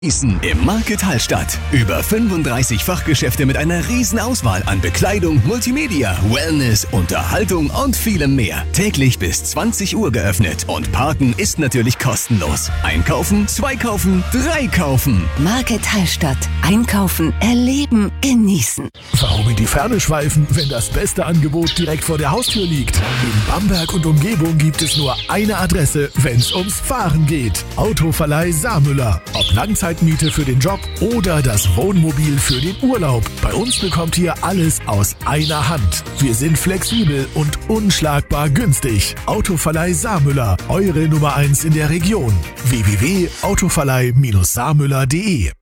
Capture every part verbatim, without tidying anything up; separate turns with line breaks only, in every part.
Im Market Hallstatt. Über fünfunddreißig Fachgeschäfte mit einer riesen Auswahl an Bekleidung, Multimedia, Wellness, Unterhaltung und vielem mehr. Täglich bis zwanzig Uhr geöffnet und Parken ist natürlich kostenlos. Einkaufen, zwei kaufen, drei kaufen.
Market Hallstatt. Einkaufen, erleben, genießen.
Warum in die Ferne schweifen, wenn das beste Angebot direkt vor der Haustür liegt? In Bamberg und Umgebung gibt es nur eine Adresse, wenn es ums Fahren geht. Autoverleih Saarmüller. Ob Langzeit Miete für den Job oder das Wohnmobil für den Urlaub. Bei uns bekommt ihr alles aus einer Hand. Wir sind flexibel und unschlagbar günstig. Autoverleih Saarmüller, eure Nummer eins in der Region. w w w punkt autoverleih saarmüller punkt de.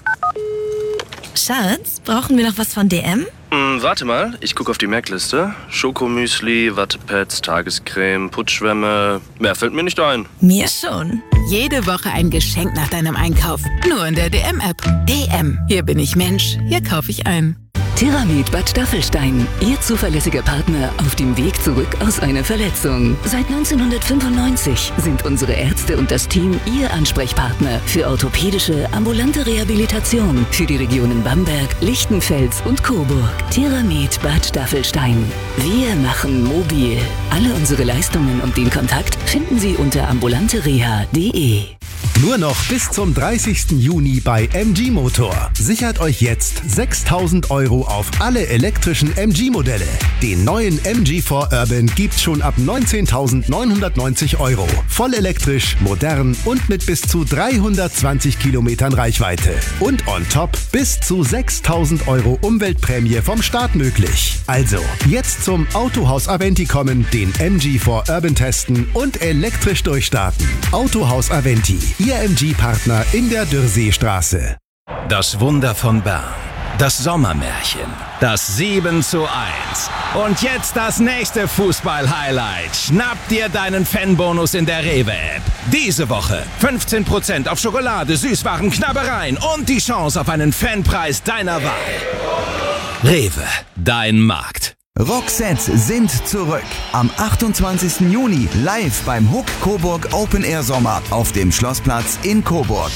Schatz, brauchen wir noch was von D M?
Hm, warte mal, ich gucke auf die Merkliste. Schokomüsli, Wattepads, Tagescreme, Putzschwämme. Mehr fällt mir nicht ein.
Mir schon.
Jede Woche ein Geschenk nach deinem Einkauf. Nur in der D M-App. D M. Hier bin ich Mensch. Hier kaufe ich ein.
Tiramed Bad Staffelstein, Ihr zuverlässiger Partner auf dem Weg zurück aus einer Verletzung. Seit neunzehnhundertfünfundneunzig sind unsere Ärzte und das Team Ihr Ansprechpartner für orthopädische, ambulante Rehabilitation für die Regionen Bamberg, Lichtenfels und Coburg. Tiramed Bad Staffelstein. Wir machen mobil. Alle unsere Leistungen und den Kontakt finden Sie unter ambulantereha punkt de.
Nur noch bis zum dreißigsten Juni bei M G Motor. Sichert euch jetzt sechstausend Euro auf alle elektrischen M G-Modelle. Den neuen M G vier Urban gibt's schon ab neunzehntausendneunhundertneunzig Euro. Voll elektrisch, modern und mit bis zu dreihundertzwanzig Kilometern Reichweite. Und on top bis zu sechstausend Euro Umweltprämie vom Staat möglich. Also, jetzt zum Autohaus Aventi kommen, den M G vier Urban testen und elektrisch durchstarten. Autohaus Aventi. Ihr M G-Partner in der Dürrseestraße.
Das Wunder von Bern. Das Sommermärchen. Das sieben zu eins. Und jetzt das nächste Fußball-Highlight. Schnapp dir deinen Fanbonus in der Rewe-App. Diese Woche fünfzehn Prozent auf Schokolade, Süßwaren, Knabbereien und die Chance auf einen Fanpreis deiner Wahl. Rewe, dein Markt.
Roxette sind zurück. Am achtundzwanzigsten Juni live beim Hook Coburg Open Air Sommer auf dem Schlossplatz in Coburg.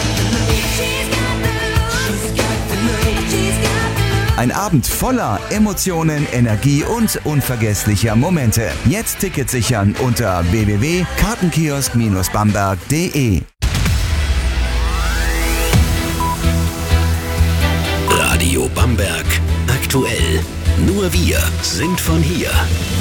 Ein Abend voller Emotionen, Energie und unvergesslicher Momente. Jetzt Tickets sichern unter w w w punkt kartenkiosk bamberg punkt de.
Radio Bamberg aktuell. Nur wir sind von hier.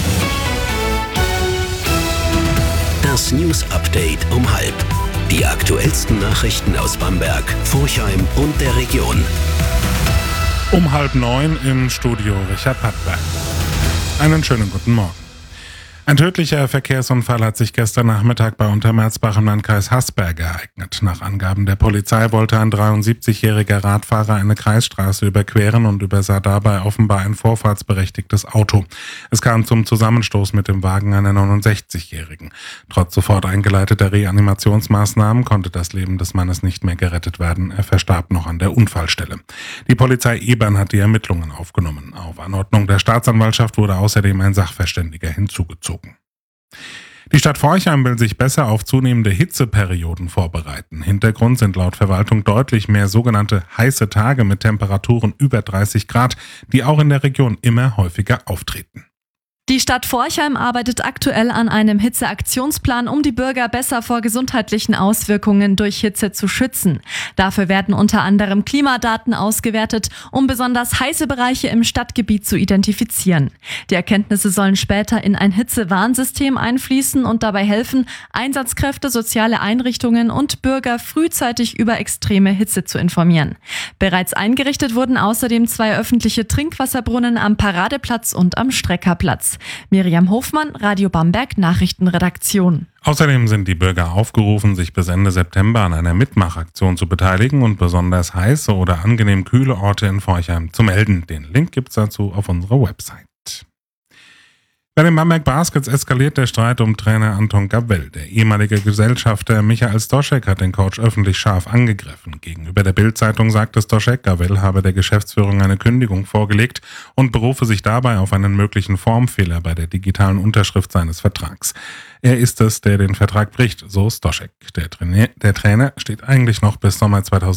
Das News Update um halb. Die aktuellsten Nachrichten aus Bamberg, Forchheim und der Region.
Um halb neun im Studio Richard Pattberg. Einen schönen guten Morgen. Ein tödlicher Verkehrsunfall hat sich gestern Nachmittag bei Untermerzbach im Landkreis Haßberg ereignet. Nach Angaben der Polizei wollte ein dreiundsiebzigjähriger Radfahrer eine Kreisstraße überqueren und übersah dabei offenbar ein vorfahrtsberechtigtes Auto. Es kam zum Zusammenstoß mit dem Wagen einer neunundsechzigjährigen. Trotz sofort eingeleiteter Reanimationsmaßnahmen konnte das Leben des Mannes nicht mehr gerettet werden. Er verstarb noch an der Unfallstelle. Die Polizei Ebern hat die Ermittlungen aufgenommen. Auf Anordnung der Staatsanwaltschaft wurde außerdem ein Sachverständiger hinzugezogen. Die Stadt Forchheim will sich besser auf zunehmende Hitzeperioden vorbereiten. Hintergrund sind laut Verwaltung deutlich mehr sogenannte heiße Tage mit Temperaturen über dreißig Grad, die auch in der Region immer häufiger auftreten.
Die Stadt Forchheim arbeitet aktuell an einem Hitzeaktionsplan, um die Bürger besser vor gesundheitlichen Auswirkungen durch Hitze zu schützen. Dafür werden unter anderem Klimadaten ausgewertet, um besonders heiße Bereiche im Stadtgebiet zu identifizieren. Die Erkenntnisse sollen später in ein Hitzewarnsystem einfließen und dabei helfen, Einsatzkräfte, soziale Einrichtungen und Bürger frühzeitig über extreme Hitze zu informieren. Bereits eingerichtet wurden außerdem zwei öffentliche Trinkwasserbrunnen am Paradeplatz und am Streckerplatz. Miriam Hofmann, Radio Bamberg, Nachrichtenredaktion.
Außerdem sind die Bürger aufgerufen, sich bis Ende September an einer Mitmachaktion zu beteiligen und besonders heiße oder angenehm kühle Orte in Forchheim zu melden. Den Link gibt's dazu auf unserer Website. Bei den Bamberg Baskets eskaliert der Streit um Trainer Anton Gavell. Der ehemalige Gesellschafter Michael Stoschek hat den Coach öffentlich scharf angegriffen. Gegenüber der Bild-Zeitung sagte Stoschek, Gavell habe der Geschäftsführung eine Kündigung vorgelegt und berufe sich dabei auf einen möglichen Formfehler bei der digitalen Unterschrift seines Vertrags. Er ist es, der den Vertrag bricht, so Stoschek. Der Trainer, der Trainer steht eigentlich noch bis Sommer zweitausendneunzehn